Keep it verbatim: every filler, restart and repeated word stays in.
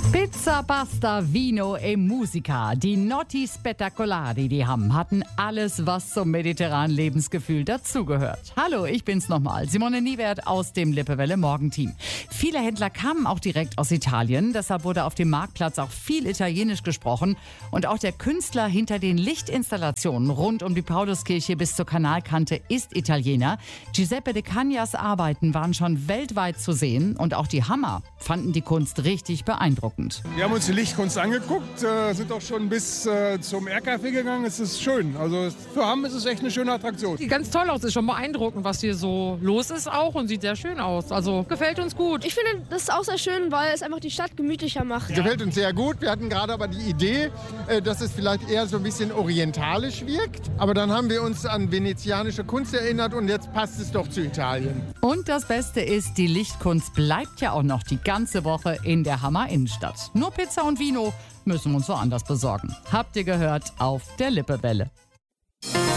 Pizza, Pasta, Vino e Musica. Die Notti Spettacolari, die Hamm, hatten alles, was zum mediterranen Lebensgefühl dazugehört. Hallo, ich bin's nochmal, Simone Niewert aus dem Lippewelle Morgenteam. Viele Händler kamen auch direkt aus Italien, deshalb wurde auf dem Marktplatz auch viel Italienisch gesprochen. Und auch der Künstler hinter den Lichtinstallationen rund um die Pauluskirche bis zur Kanalkante ist Italiener. Giuseppe De Cagnas Arbeiten waren schon weltweit zu sehen und auch die Hammer fanden die Kunst richtig beeindruckend. Wir haben uns die Lichtkunst angeguckt, äh, sind auch schon bis äh, zum R K F gegangen. Es ist schön. Also für Hamm ist es echt eine schöne Attraktion. Sieht ganz toll aus, ist schon beeindruckend, was hier so los ist auch und sieht sehr schön aus. Also gefällt uns gut. Ich finde das ist auch sehr schön, weil es einfach die Stadt gemütlicher macht. Gefällt uns sehr gut. Wir hatten gerade aber die Idee, äh, dass es vielleicht eher so ein bisschen orientalisch wirkt. Aber dann haben wir uns an venezianische Kunst erinnert und jetzt passt es doch zu Italien. Und das Beste ist, die Lichtkunst bleibt ja auch noch die ganze Woche in der Hammer Innenstadt. Nur Pizza und Vino müssen wir uns woanders besorgen. Habt ihr gehört auf der Lippewelle.